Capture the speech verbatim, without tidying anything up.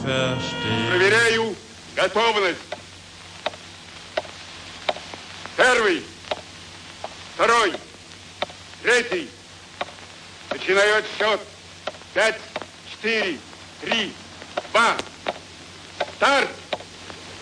verstehen. Проверяю готовность. Первый, второй, третий. Начинаю отсчет. Пять, четыре, три, два. Старт!